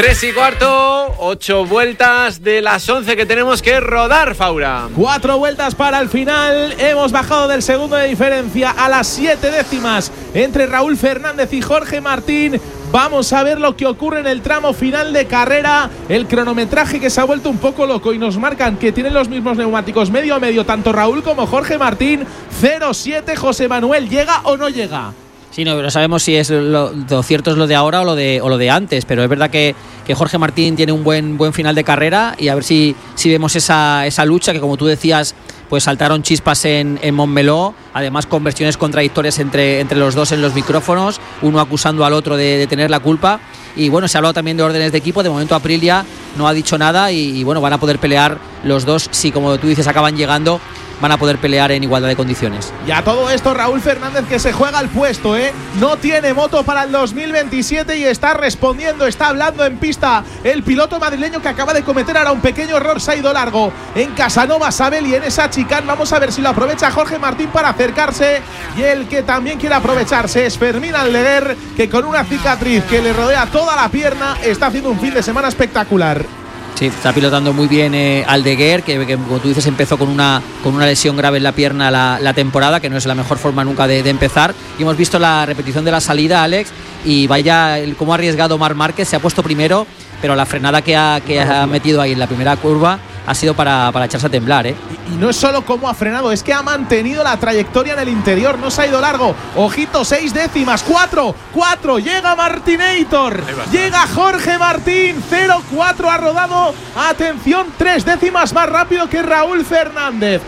3:15, 8 vueltas de las 11 que tenemos que rodar, Faura. 4 vueltas para el final. Hemos bajado del segundo de diferencia a las 7 décimas entre Raúl Fernández y Jorge Martín. Vamos a ver lo que ocurre en el tramo final de carrera. El cronometraje que se ha vuelto un poco loco y nos marcan que tienen los mismos neumáticos medio a medio, tanto Raúl como Jorge Martín. 0-7, José Manuel, ¿llega o no llega? Sí, no sabemos si es lo cierto es lo de ahora o lo de antes, pero es verdad que Jorge Martín tiene un buen final de carrera y a ver si vemos esa lucha que, como tú decías, pues saltaron chispas en Montmeló, además con versiones contradictorias entre los dos en los micrófonos, uno acusando al otro de tener la culpa. Y bueno, se ha hablado también de órdenes de equipo. De momento Aprilia no ha dicho nada y bueno, van a poder pelear los dos. Si, como tú dices, acaban llegando, van a poder pelear en igualdad de condiciones. Y a todo esto, Raúl Fernández, que se juega el puesto, no tiene moto para el 2027 y está respondiendo, está hablando en pista el piloto madrileño, que acaba de cometer ahora un pequeño error. Se ha ido largo en Casanova Sabel y en esa chicane. Vamos a ver si lo aprovecha Jorge Martín para acercarse, y el que también quiere aprovecharse es Fermín Aldeguer, que con una cicatriz que le rodea toda la pierna está haciendo un fin de semana espectacular. Sí, está pilotando muy bien Aldeguer, que como tú dices empezó con una lesión grave en la pierna la temporada, que no es la mejor forma nunca de empezar. Y hemos visto la repetición de la salida, Alex, y vaya cómo ha arriesgado Marc Márquez. Se ha puesto primero, pero la frenada que ha metido ahí en la primera curva ha sido para echarse a temblar, ¿eh? Y no es solo cómo ha frenado, es que ha mantenido la trayectoria en el interior, no se ha ido largo. Ojito, 6 décimas, 4, llega Martinator, llega Jorge Martín, 0-4 ha rodado, atención, 3 décimas más rápido que Raúl Fernández.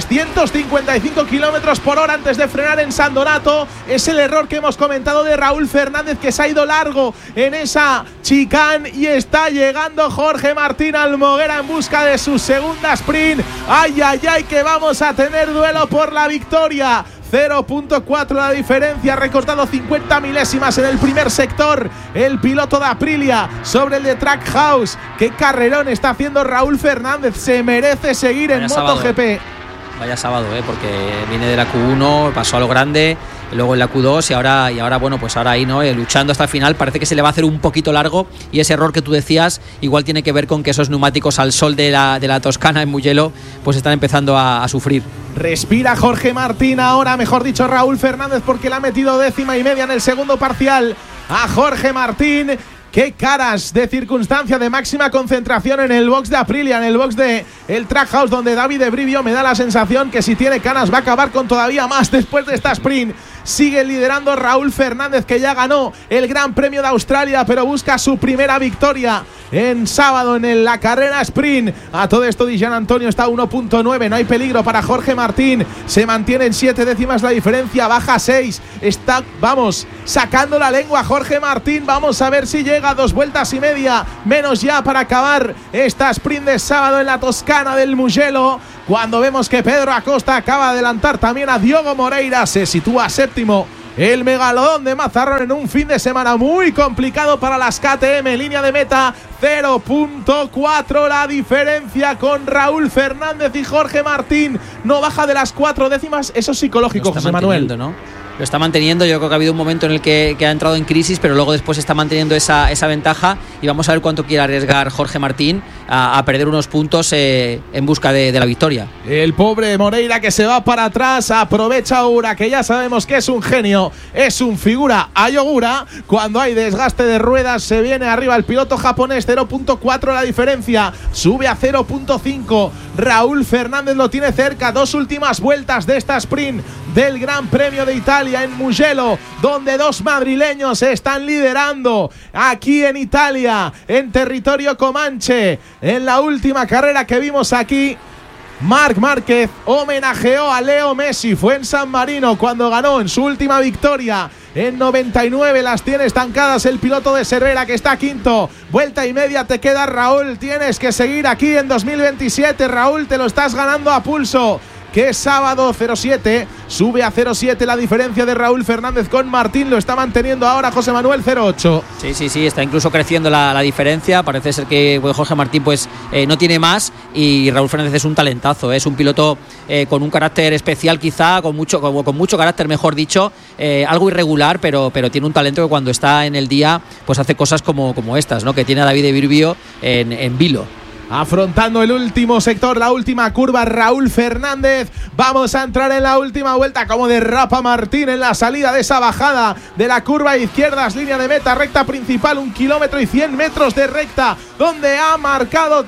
355 kilómetros por hora antes de frenar en San Donato. Es el error que hemos comentado de Raúl Fernández, que se ha ido largo en esa chicane, y está llegando Jorge Martín Almoguera en busca de su segunda sprint. Ay, que vamos a tener duelo por la victoria. 0.4 la diferencia, ha recortado 50 milésimas en el primer sector el piloto de Aprilia sobre el de Trackhouse. Qué carrerón está haciendo Raúl Fernández, se merece seguir en MotoGP. Vaya sábado, porque viene de la Q1, pasó a lo grande, luego en la Q2 y ahora bueno, pues ahora ahí, ¿no? Luchando hasta el final. Parece que se le va a hacer un poquito largo, y ese error que tú decías igual tiene que ver con que esos neumáticos al sol de la Toscana en Mugello pues están empezando a sufrir. Respira Jorge Martín ahora, mejor dicho Raúl Fernández, porque le ha metido 10.5 en el segundo parcial a Jorge Martín. Qué caras de circunstancia de máxima concentración en el box de Aprilia, en el box de el Trackhouse, donde David de Brivio me da la sensación que si tiene canas va a acabar con todavía más después de esta sprint. Sigue liderando Raúl Fernández, que ya ganó el Gran Premio de Australia, pero busca su primera victoria en sábado en la carrera sprint. A todo esto Di Gianantonio está a 1.9, no hay peligro para Jorge Martín, se mantiene en 7 décimas la diferencia, baja 6, está, vamos, sacando la lengua Jorge Martín. Vamos a ver si llega a 2 vueltas y media menos ya para acabar esta sprint de sábado en la Toscana del Mugello, cuando vemos que Pedro Acosta acaba de adelantar también a Diogo Moreira. Se sitúa séptimo el megalodón de Mazarrón en un fin de semana muy complicado para las KTM. Línea de meta, 0.4 la diferencia con Raúl Fernández y Jorge Martín. No baja de las 4 décimas. Eso es psicológico, José Manuel, ¿no? Lo está manteniendo. Yo creo que ha habido un momento en el que ha entrado en crisis, pero luego después está manteniendo esa ventaja, y vamos a ver cuánto quiere arriesgar Jorge Martín a perder unos puntos en busca de la victoria. El pobre Moreira, que se va para atrás, aprovecha Ogura, que ya sabemos que es un genio, es un figura a Ogura. Cuando hay desgaste de ruedas se viene arriba el piloto japonés. 0.4 la diferencia, sube a 0.5. Raúl Fernández lo tiene cerca. 2 últimas vueltas de esta sprint del Gran Premio de Italia en Mugello, donde 2 madrileños están liderando aquí en Italia, en territorio comanche. En la última carrera que vimos aquí, Marc Márquez homenajeó a Leo Messi. Fue en San Marino cuando ganó en su última victoria. En 99 las tiene estancadas el piloto de Cervera, que está quinto. Vuelta y media te queda, Raúl. Tienes que seguir aquí en 2027, Raúl, te lo estás ganando a pulso. ¡Qué sábado! 0-7, sube a 0-7 la diferencia de Raúl Fernández con Martín, lo está manteniendo ahora José Manuel. 0-8. Sí, está incluso creciendo la diferencia. Parece ser que Jorge Martín pues no tiene más, y Raúl Fernández es un talentazo, es un piloto con un carácter especial, quizá con mucho carácter, mejor dicho, algo irregular, pero tiene un talento que cuando está en el día pues hace cosas como estas, ¿no? Que tiene a David de Birbio en vilo. Afrontando el último sector, la última curva, Raúl Fernández. Vamos a entrar en la última vuelta. Como derrapa Martín en la salida de esa bajada de la curva izquierda, línea de meta, recta principal, 1 kilómetro y 100 metros de recta, donde ha marcado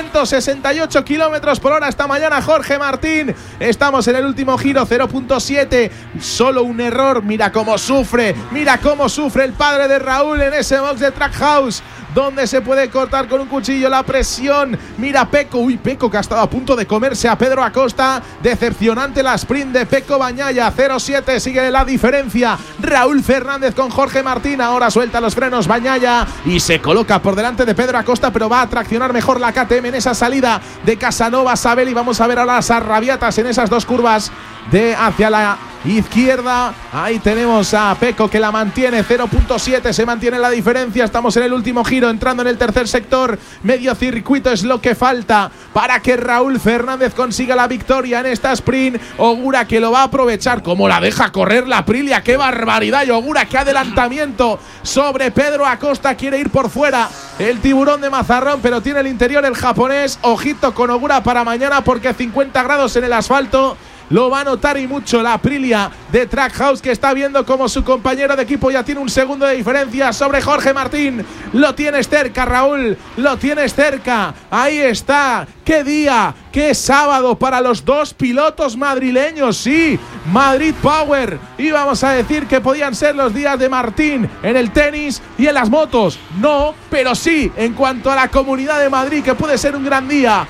368 kilómetros por hora esta mañana Jorge Martín. Estamos en el último giro, 0.7, solo un error. Mira cómo sufre el padre de Raúl en ese box de Trackhouse, donde se puede cortar con un cuchillo la presión. Mira Pecco, Pecco que ha estado a punto de comerse a Pedro Acosta. Decepcionante la sprint de Pecco Bagnaia. 0-7, sigue la diferencia Raúl Fernández con Jorge Martín. Ahora suelta los frenos Bagnaia y se coloca por delante de Pedro Acosta, pero va a traccionar mejor la KTM en esa salida de Casanova Sabelli. Vamos a ver ahora las arrabiatas en esas dos curvas de hacia la izquierda. Ahí tenemos a Pecco que la mantiene. 0.7, se mantiene la diferencia. Estamos en el último giro, entrando en el tercer sector. Medio circuito es lo que falta para que Raúl Fernández consiga la victoria en esta sprint. Ogura que lo va a aprovechar. Como la deja correr la Aprilia, qué barbaridad. Y Ogura, qué adelantamiento sobre Pedro Acosta. Quiere ir por fuera el tiburón de Mazarrón, pero tiene el interior el japonés. Ojito con Ogura para mañana, porque 50 grados en el asfalto lo va a notar y mucho la Aprilia de Trackhouse, que está viendo como su compañero de equipo ya tiene 1 segundo de diferencia sobre Jorge Martín. Lo tienes cerca, Raúl, lo tienes cerca. Ahí está. ¡Qué día! ¡Qué sábado para los dos pilotos madrileños! Sí, Madrid Power. Y vamos a decir que podían ser los días de Martín en el tenis y en las motos. No, pero sí en cuanto a la Comunidad de Madrid, que puede ser un gran día.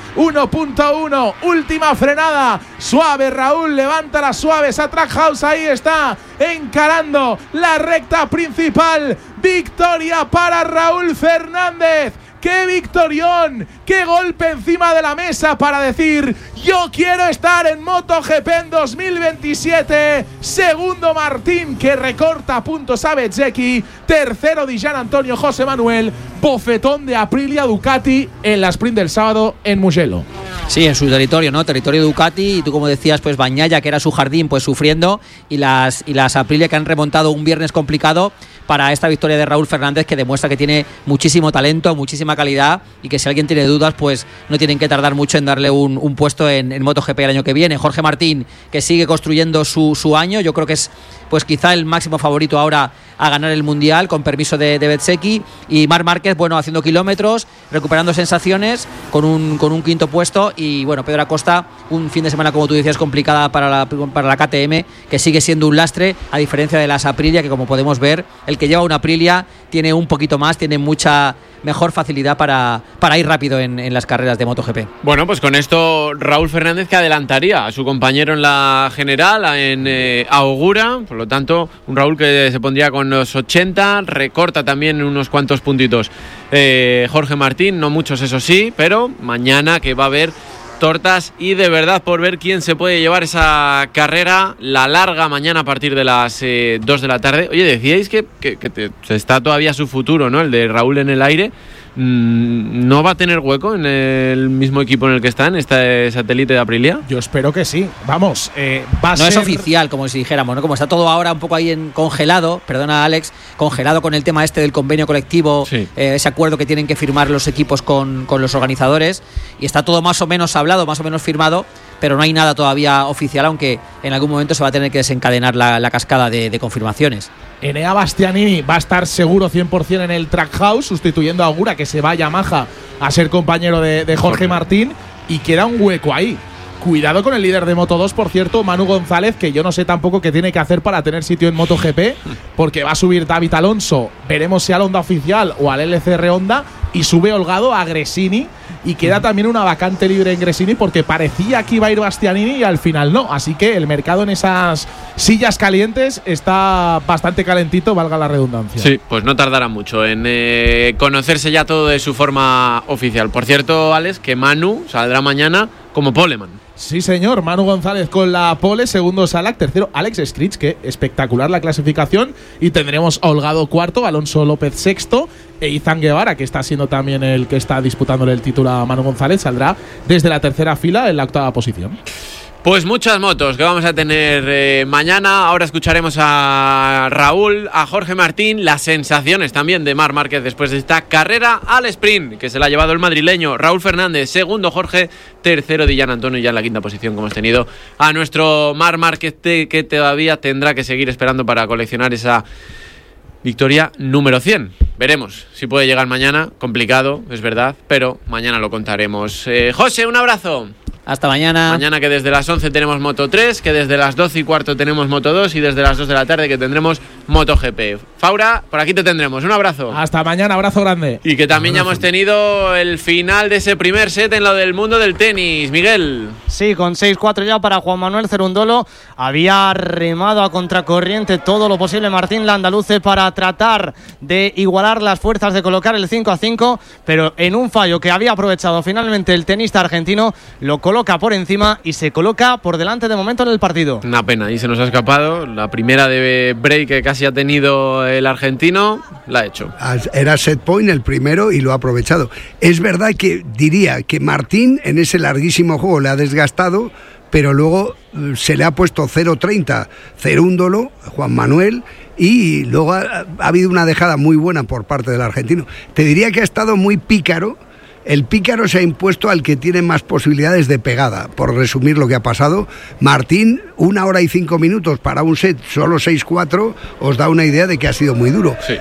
1.1, última frenada. Suave, Raúl, levanta las suaves a Trackhouse. Ahí está, encarando la recta principal. Victoria para Raúl Fernández. ¡Qué victorión! ¡Qué golpe encima de la mesa para decir: yo quiero estar en MotoGP en 2027! Segundo Martín, que recorta puntos a Bezzecchi. Tercero Di Gianantonio José Manuel. Bofetón de Aprilia Ducati en la sprint del sábado en Mugello. Sí, en su territorio, ¿no? Territorio Ducati, y tú, como decías, pues Bagnaia, que era su jardín, pues sufriendo, y las Aprilia, que han remontado un viernes complicado para esta victoria de Raúl Fernández, que demuestra que tiene muchísimo talento, muchísima calidad, y que si alguien tiene dudas, pues no tienen que tardar mucho en darle un puesto en MotoGP el año que viene. Jorge Martín, que sigue construyendo su año, yo creo que es pues quizá el máximo favorito ahora a ganar el Mundial, con permiso de Bezzecchi, y Marc Márquez, bueno, haciendo kilómetros, recuperando sensaciones, con un quinto puesto. Y bueno, Pedro Acosta, un fin de semana, como tú decías, complicada para la KTM, que sigue siendo un lastre, a diferencia de las Aprilia, que como podemos ver, el que lleva una Aprilia tiene un poquito más, tiene mucha mejor facilidad para ir rápido en las carreras de MotoGP. Bueno, pues con esto Raúl Fernández, que adelantaría a su compañero en la general, en Augura. Por lo tanto, un Raúl que se pondría con los 80, recorta también unos cuantos puntitos Jorge Martín, no muchos eso sí, pero mañana que va a haber tortas y de verdad por ver quién se puede llevar esa carrera, la larga, mañana a partir de las 2 de la tarde. Oye, decíais que está todavía su futuro, ¿no? El de Raúl en el aire. ¿No va a tener hueco en el mismo equipo en el que está, en este satélite de Aprilia? Yo espero que sí. Vamos, va a ser... No es oficial, como si dijéramos, ¿no? Como está todo ahora un poco ahí congelado, perdona Alex, congelado con el tema este del convenio colectivo, sí. Ese acuerdo que tienen que firmar los equipos con los organizadores, y está todo más o menos hablado, más o menos firmado, pero no hay nada todavía oficial, aunque en algún momento se va a tener que desencadenar la cascada de confirmaciones. Enea Bastianini va a estar seguro 100% en el Trackhouse, sustituyendo a Ogura, que se va a Yamaha a ser compañero de Jorge Martín, y queda un hueco ahí. Cuidado con el líder de Moto2, por cierto, Manu González, que yo no sé tampoco qué tiene que hacer para tener sitio en MotoGP, porque va a subir David Alonso, veremos si al Honda oficial o al LCR Honda, y sube holgado a Gresini, y queda también una vacante libre en Gresini, porque parecía que iba a ir Bastianini y al final no. Así que el mercado en esas sillas calientes está bastante calentito, valga la redundancia. Sí, pues no tardará mucho en conocerse ya todo de su forma oficial. Por cierto, Alex, que Manu saldrá mañana como poleman. Sí, señor. Manu González con la pole, segundo Salak, tercero Alex Scritch, que espectacular la clasificación. Y tendremos a Holgado cuarto, Alonso López sexto e Izan Guevara, que está siendo también el que está disputándole el título a Manu González, saldrá desde la tercera fila en la octava posición. Pues muchas motos que vamos a tener mañana. Ahora escucharemos a Raúl, a Jorge Martín, las sensaciones también de Marc Márquez después de esta carrera al sprint, que se la ha llevado el madrileño Raúl Fernández, segundo Jorge, tercero Dillan Antonio, y ya en la quinta posición como hemos tenido a nuestro Marc Márquez, que todavía tendrá que seguir esperando para coleccionar esa victoria número 100. Veremos si puede llegar mañana, complicado, es verdad, pero mañana lo contaremos. José, un abrazo. Hasta mañana. Mañana, que desde las 11 tenemos Moto 3, que desde las 12 y cuarto tenemos Moto 2 y desde las 2 de la tarde que tendremos MotoGP. Faura, por aquí te tendremos. Un abrazo. Hasta mañana, abrazo grande. Y que también ya hemos tenido el final de ese primer set en lo del mundo del tenis. Miguel. Sí, con 6-4 ya para Juan Manuel Cerúndolo. Había remado a contracorriente todo lo posible Martín Landaluce para tratar de igualar las fuerzas, de colocar el 5-5, pero en un fallo que había aprovechado finalmente el tenista argentino, lo coloca por encima y se coloca por delante de momento en el partido. Una pena, y se nos ha escapado. La primera de break que casi ha tenido el argentino, la ha hecho. Era set point el primero y lo ha aprovechado. Es verdad que diría que Martín en ese larguísimo juego le ha desgastado, pero luego se le ha puesto 0-30 Cerúndolo, Juan Manuel, y luego ha habido una dejada muy buena por parte del argentino. Te diría que ha estado muy pícaro. El pícaro se ha impuesto al que tiene más posibilidades de pegada. Por resumir lo que ha pasado, Martín, 1 hora y 5 minutos para un set, solo 6-4, os da una idea de que ha sido muy duro. Sí.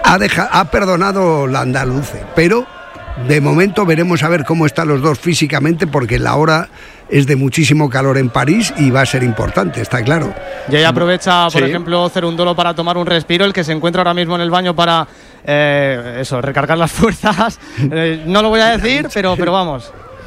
Ha perdonado Landaluce, pero de momento veremos a ver cómo están los dos físicamente, porque la hora es de muchísimo calor en París y va a ser importante, está claro. Y ahí aprovecha, por ejemplo, Cerúndolo para tomar un respiro, el que se encuentra ahora mismo en el baño para recargar las fuerzas. No lo voy a decir, pero vamos.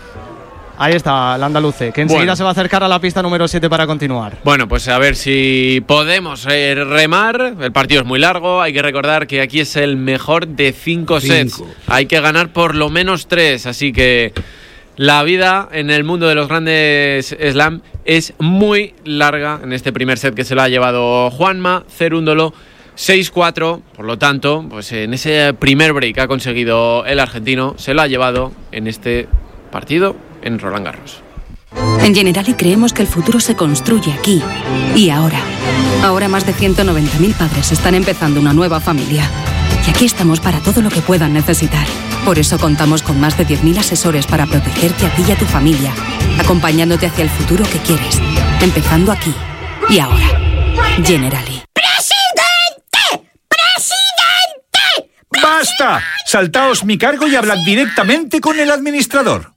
Ahí está Landaluce, que enseguida se va a acercar a la pista número 7 para continuar. Bueno, pues a ver si podemos remar. El partido es muy largo. Hay que recordar que aquí es el mejor de 5 sets. Hay que ganar por lo menos 3. Así que la vida en el mundo de los grandes slam es muy larga. En este primer set que se lo ha llevado Juanma Cerúndolo, 6-4. Por lo tanto, pues en ese primer break que ha conseguido el argentino, se lo ha llevado en este partido en Roland Garros. En Generali creemos que el futuro se construye aquí y ahora. Ahora más de 190.000 padres están empezando una nueva familia. Y aquí estamos para todo lo que puedan necesitar. Por eso contamos con más de 10.000 asesores para protegerte a ti y a tu familia, acompañándote hacia el futuro que quieres, empezando aquí y ahora. Generali. ¡Presidente! ¡Presidente! ¡Basta! Saltaos mi cargo y hablad directamente con el administrador.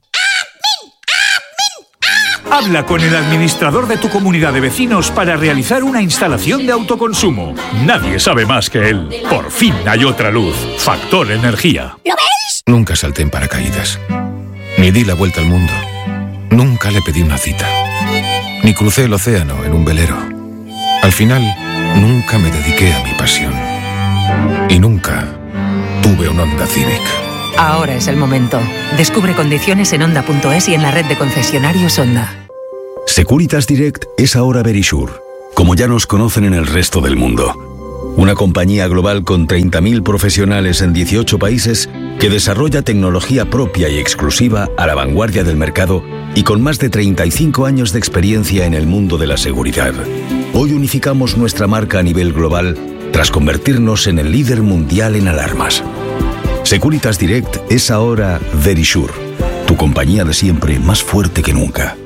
Habla con el administrador de tu comunidad de vecinos para realizar una instalación de autoconsumo. Nadie sabe más que él. Por fin hay otra luz. Factor Energía. ¿Lo veis? Nunca salté en paracaídas. Ni di la vuelta al mundo. Nunca le pedí una cita. Ni crucé el océano en un velero. Al final, nunca me dediqué a mi pasión. Y nunca tuve un Honda Civic. Ahora es el momento. Descubre condiciones en Honda.es y en la red de concesionarios Honda. Securitas Direct es ahora Verisure, como ya nos conocen en el resto del mundo. Una compañía global con 30.000 profesionales en 18 países que desarrolla tecnología propia y exclusiva a la vanguardia del mercado y con más de 35 años de experiencia en el mundo de la seguridad. Hoy unificamos nuestra marca a nivel global tras convertirnos en el líder mundial en alarmas. Securitas Direct es ahora Verisure, tu compañía de siempre más fuerte que nunca.